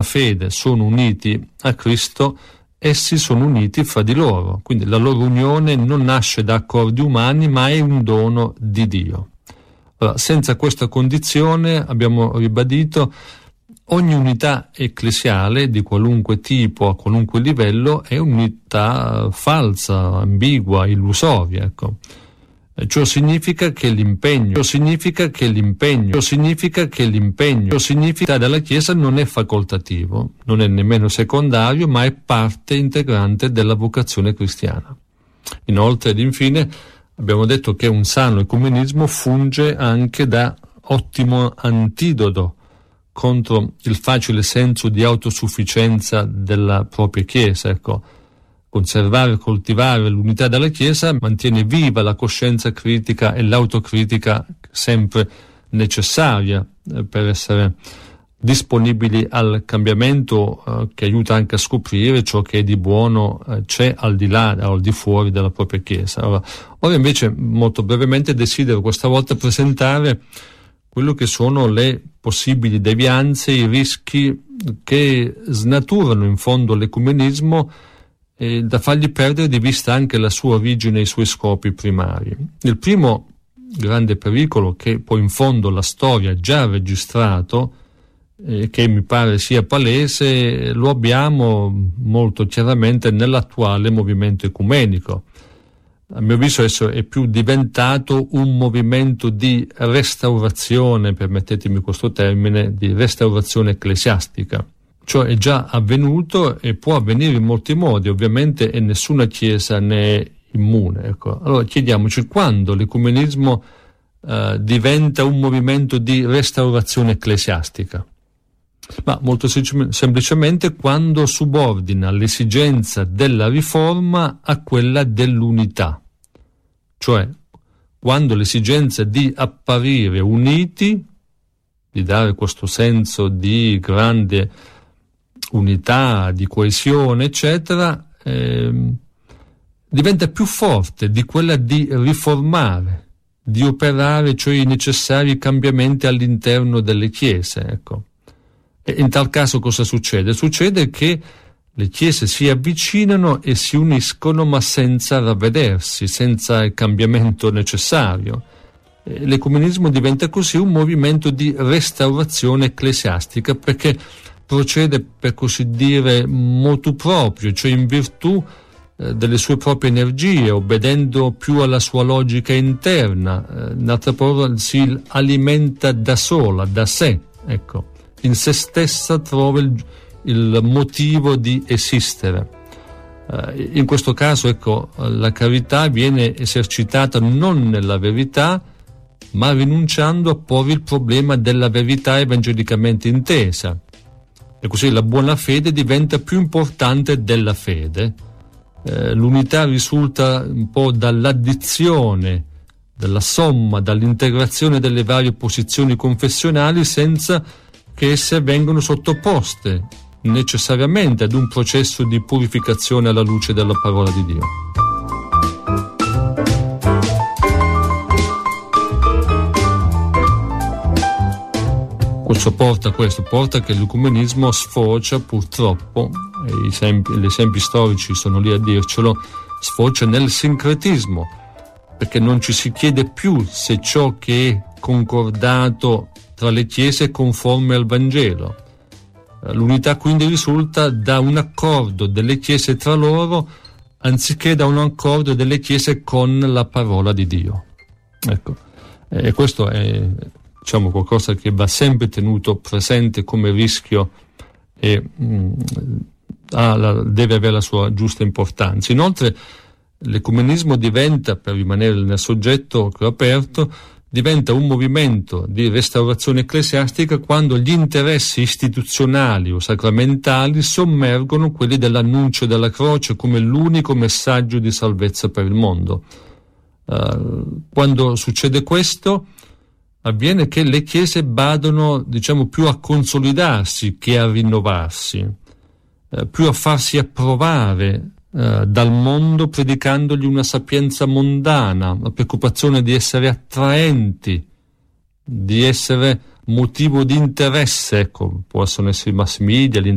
fede sono uniti a Cristo, essi sono uniti fra di loro, quindi la loro unione non nasce da accordi umani, ma è un dono di Dio. Allora, senza questa condizione, abbiamo ribadito, ogni unità ecclesiale di qualunque tipo, a qualunque livello, è unità falsa, ambigua, illusoria, ecco. Ciò significa che l'impegno della Chiesa non è facoltativo, non è nemmeno secondario, ma è parte integrante della vocazione cristiana. Inoltre ed infine abbiamo detto che un sano ecumenismo funge anche da ottimo antidoto contro il facile senso di autosufficienza della propria Chiesa, ecco. Conservare e coltivare l'unità della Chiesa mantiene viva la coscienza critica e l'autocritica sempre necessaria per essere disponibili al cambiamento, che aiuta anche a scoprire ciò che è di buono c'è al di là o al di fuori della propria Chiesa. Ora invece, molto brevemente, desidero questa volta presentare quello che sono le possibili devianze, i rischi che snaturano in fondo l'ecumenismo e da fargli perdere di vista anche la sua origine e i suoi scopi primari. Il primo grande pericolo, che poi in fondo la storia ha già registrato, che mi pare sia palese, lo abbiamo molto chiaramente nell'attuale movimento ecumenico. A mio avviso esso è più diventato un movimento di restaurazione, permettetemi questo termine, di restaurazione ecclesiastica. Ciò è già avvenuto e può avvenire in molti modi, ovviamente, e nessuna Chiesa ne è immune. Ecco. Allora chiediamoci quando l'ecumenismo diventa un movimento di restaurazione ecclesiastica. Ma molto semplicemente quando subordina l'esigenza della riforma a quella dell'unità, cioè quando l'esigenza di apparire uniti, di dare questo senso di grande unità, di coesione, eccetera, diventa più forte di quella di riformare, di operare cioè i necessari cambiamenti all'interno delle chiese, ecco. E in tal caso cosa succede? Succede che le chiese si avvicinano e si uniscono, ma senza ravvedersi, senza il cambiamento necessario. L'ecumenismo diventa così un movimento di restaurazione ecclesiastica, perché procede, per così dire, motu proprio, cioè in virtù delle sue proprie energie, obbedendo più alla sua logica interna. In altre parole, si alimenta da sola, da sé, ecco. In se stessa trova il motivo di esistere. In questo caso, ecco, la carità viene esercitata non nella verità, ma rinunciando a porre il problema della verità evangelicamente intesa. E così la buona fede diventa più importante della fede. L'unità risulta un po' dall'addizione, dalla somma, dall'integrazione delle varie posizioni confessionali, senza che esse vengono sottoposte necessariamente ad un processo di purificazione alla luce della parola di Dio. Questo porta che l'ecumenismo sfocia purtroppo, e gli esempi storici sono lì a dircelo, sfocia nel sincretismo, perché non ci si chiede più se ciò che è concordato tra le chiese è conforme al Vangelo. L'unità quindi risulta da un accordo delle chiese tra loro, anziché da un accordo delle chiese con la parola di Dio. Ecco. E questo è, diciamo, qualcosa che va sempre tenuto presente come rischio e deve avere la sua giusta importanza. Inoltre l'ecumenismo diventa, per rimanere nel soggetto che ho aperto, diventa un movimento di restaurazione ecclesiastica quando gli interessi istituzionali o sacramentali sommergono quelli dell'annuncio della croce come l'unico messaggio di salvezza per il mondo. Quando succede questo, avviene che le chiese badano, diciamo, più a consolidarsi che a rinnovarsi, più a farsi approvare dal mondo, predicandogli una sapienza mondana, la preoccupazione di essere attraenti, di essere motivo di interesse, ecco, possono essere i mass media,